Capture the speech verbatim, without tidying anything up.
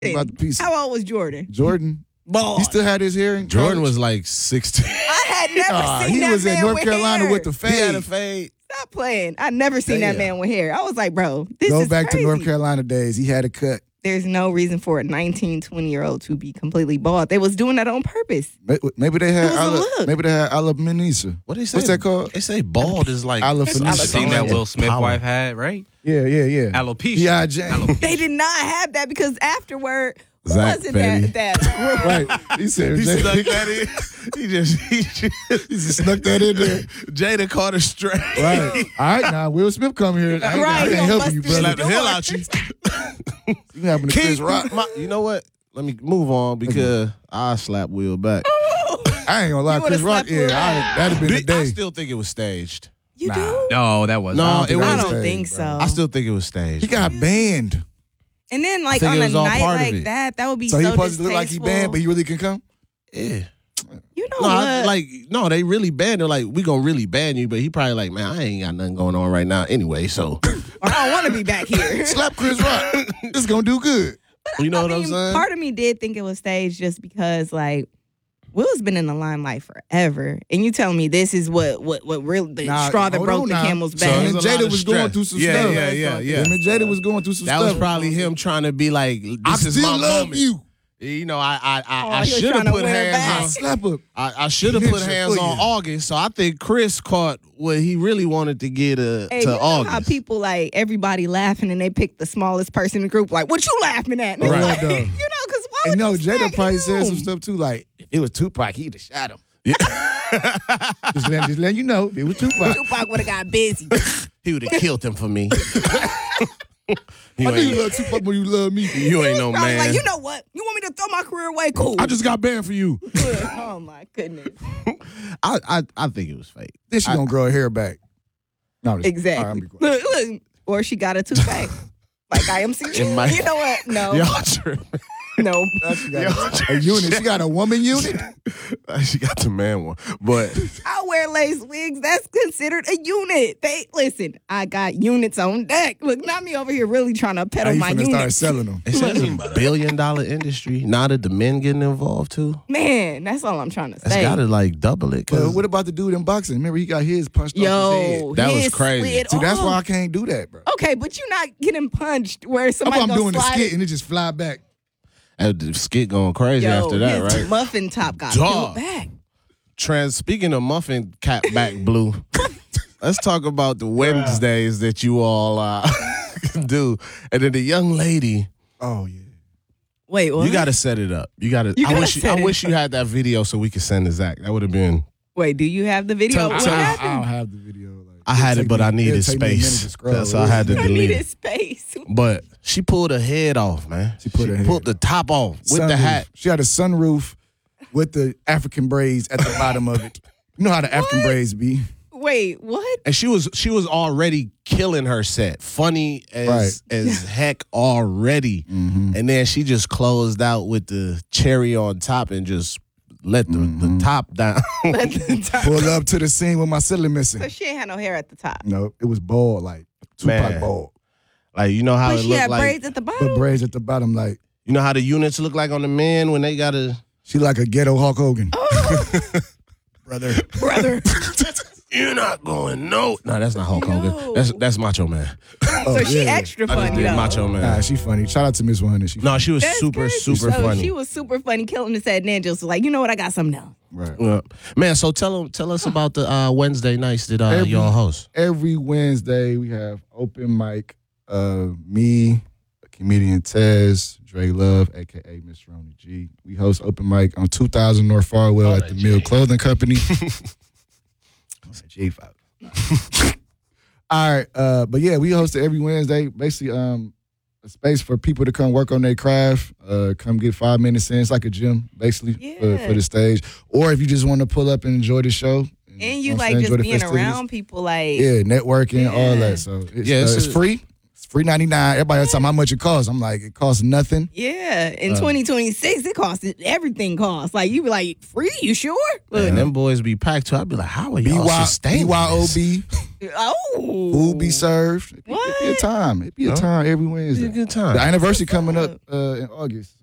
About the piece. How old was Jordan? Jordan. Ball. He still had his hair in Jordan college. was like sixteen. I had never Nah, seen he that was man in North with Carolina hair. with the fade. He had a fade. Stop playing. I never seen Damn. that man with hair. I was like, bro, this Go is back crazy. to North Carolina days. He had a cut. There's no reason for a nineteen, twenty-year-old to be completely bald. They was doing that on purpose. Maybe they had It was a ala, look. maybe they had alopecia. What they say? What's that called? They say bald is like. Alopecia. I seen that Will Smith Power. wife had, right? Yeah, yeah, yeah. Alopecia. Yeah, James. They did not have that because afterward, who Zach was it Petty. that, that Right. He said, He Jada, snuck that in. He just he just, he just snuck that in there. Jada caught her straight. Right. All right, now Will Smith come here. I, ain't- Right, I he ain't gonna helping bust you, through brother. Slap the hell out you. You having to Chris Rock. My- you know what? Let me move on because I slap Will back. I ain't gonna lie, You Chris would've Rock. slapped Will Yeah, I, back. that'd have been the day. I still think it was staged. You Nah. do? No, that was No, not. it I was. don't staged, think bro. so. I still think it was staged. He got banned. And then, like, think on it a was all night part of like it. that, that would be So so he supposed to look like he distasteful. banned, but he really can come? Yeah. You know No, what? I, like no, they really banned. They're like, we gonna really ban you, but he probably like, man, I ain't got nothing going on right now anyway. So Or I don't want to be back here. Slap Chris Rock. It's gonna do good. you know I what I'm mean, saying? part of me did think it was staged just because, like, Will's been in the limelight forever, and you telling me this is what what what really the Nah, straw that hold broke on the now. camel's So back. Him there's and a lot Jada of was going stress. through some Yeah, stuff. yeah, yeah, yeah. Him and Jada was going through some That stuff. was probably him trying to be like, this I is still my love moment. you. You know, I I I, Oh, I he was should trying have to put win her hands back. on. Slap her. I, I should have put Ninja hands for on you. August. So I think Chris caught what he really wanted to get uh, Hey, to you know August. how people like everybody laughing and they pick the smallest person in the group? Like, what you laughing at? And it's Right. like, Though. you know, because why And would no, you Jada smack probably said some him? stuff too. Like, if it was Tupac, he'd have shot him. just, let, just letting you know, it was Tupac. Tupac would have got busy. he would have killed him for me. you, I knew you ain't, love Tupac more than you love me. you ain't no I was man. like, you know what? You want me to throw my career away? Cool. I just got banned for you. oh my goodness. I, I I think it was fake. Then she gonna grow her hair back. No, I'm just- all right, I'm Exactly. be quiet. Look, look. Or she got a toothache. Like I am seeing. It might- You know what? No. Y'all tripping. No. She got a, a unit. She got a woman unit. She got the man one, but I wear lace wigs. That's considered a unit. They listen. I got units on deck. Look, not me over here really trying to Now peddle you my finna start units. selling them. it's a billion dollar industry. Now that the men getting involved too, Man, that's all I'm trying to that's say. got to like double it. But 'cause what about the dude in boxing? Remember, he got his punched off his head. Yo, That was his crazy. slid See, that's off. why I can't do that, bro. Okay, but you're not getting punched where That's somebody why I'm gonna doing the slide skit it. and it just fly back. Uh, the skit going crazy Yo, after that, his right? muffin top got Dog. peeled back. Trans. Speaking of muffin cap back blue, let's talk about the Wednesdays that you all uh, do, and then the young lady. Oh yeah. Wait, what? You got to set it up. You got to. You I gotta wish. You, set I it wish you had that video so we could send to Zach. That would have been. Wait, do you have the video? Tell- What tell- I, happened? I don't have the video. Like, I had it'll it, but take I me- needed it'll take me a minute to space. scroll. That's why I had to I delete needed it. space. But she pulled her head off, man. She put her head. pulled the top off with the Sunroof. hat. She had a sunroof with the African braids at the bottom of it. You know how the African What? braids be. Wait, what? And she was she was already killing her set, funny as as heck already. Mm-hmm. And then she just closed out with the cherry on top and just let the, Mm-hmm. the top down. At the top. Pull up to the scene with my ceiling missing. So she ain't had no hair at the top. No, it was bald, like Tupac Man. bald. Like you know how But it she looked had like. braids at the bottom. But braids at the bottom, like You know how the units look like on the men when they gotta. she like a ghetto Hulk Hogan. Oh, Brother. brother. You're not going no. No, that's not Hulk No. Hogan. That's that's Macho Man. Oh, so she yeah. extra I just funny did though. Macho Man. Nah, she funny. Shout out to Miss one hundred. She No, she was That's super crazy. super so funny. She was super funny, killing the set ninjas. Was like, you know what? I got something else. right. Yeah. Man, so tell them, tell us about the uh, Wednesday nights that uh, Every- y'all host. Every Wednesday we have open mic. Uh, me, comedian Tez, Dre Love, aka Mister Ronnie G. We host open mic on two thousand North Farwell at the Mill Clothing Company. G five. All right, uh, but yeah, we host it every Wednesday. Basically, um, a space for people to come work on their craft, uh, come get five minutes in. It's like a gym, basically, for, Yeah. for the stage. Or if you just want to pull up and enjoy the show. And you know what I'm like saying, just enjoy the being festivities. around people, like Yeah, networking, all Yeah. that. So it's, Yeah, uh, it's it's a- free. It's free ninety-nine. Everybody else talking how much it costs. I'm like, it costs nothing. Yeah, in Uh, twenty twenty-six, it costs everyththing costs. Like you be like, free? You sure? Look, And them boys be packed too. I'd be like, how are B y'all Y sustaining B Y O this? B. oh, Food be served. It be, it be a What? time. It be a Huh? time every It's a Wednesday. good time. The anniversary coming up uh, in August.